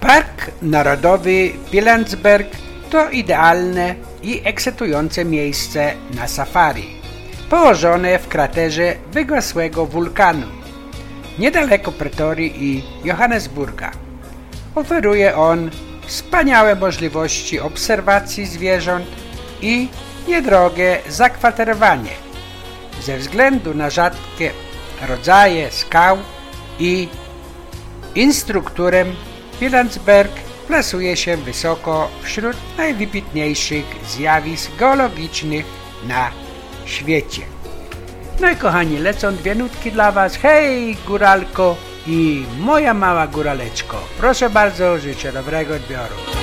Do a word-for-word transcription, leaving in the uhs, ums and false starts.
Park Narodowy Pilanesberg to idealne i ekscytujące miejsce na safari, położone w kraterze wygasłego wulkanu, niedaleko Pretorii i Johannesburga. Oferuje on wspaniałe możliwości obserwacji zwierząt i niedrogie zakwaterowanie. Ze względu na rzadkie rodzaje skał i infrastrukturę Pilanesberg plasuje się wysoko wśród najwybitniejszych zjawisk geologicznych na świecie. No i kochani, lecą dwie nutki dla was. Hej, góralko i moja mała góraleczko. Proszę bardzo, życzę dobrego odbioru.